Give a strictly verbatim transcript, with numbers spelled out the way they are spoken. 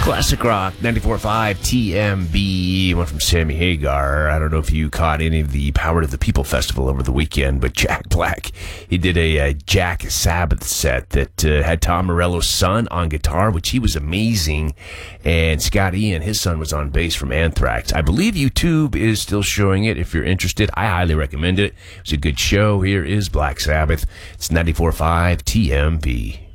Classic Rock, ninety-four point five T M B. One from Sammy Hagar. I don't know if you caught any of the Power to the People Festival over the weekend, but Jack Black, he did a, a Jack Sabbath set that uh, had Tom Morello's son on guitar, which he was amazing, and Scott Ian, his son, was on bass from Anthrax. I believe YouTube is still showing it. If you're interested, I highly recommend it. It was a good show. Here is Black Sabbath. It's ninety-four point five T M B.